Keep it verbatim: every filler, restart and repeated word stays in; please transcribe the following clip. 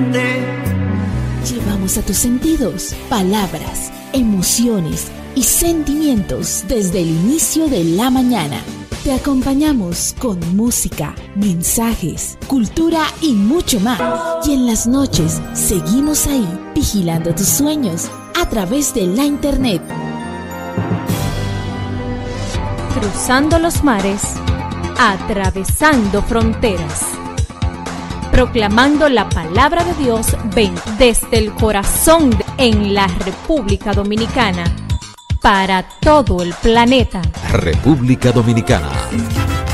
Llevamos a tus sentidos palabras, emociones y sentimientos desde el inicio de la mañana. Te acompañamos con música, mensajes, cultura y mucho más. Y en las noches seguimos ahí vigilando tus sueños a través de la internet. Cruzando los mares, atravesando fronteras, proclamando la palabra de Dios, ven desde el corazón de, en la República Dominicana, para todo el planeta. República Dominicana.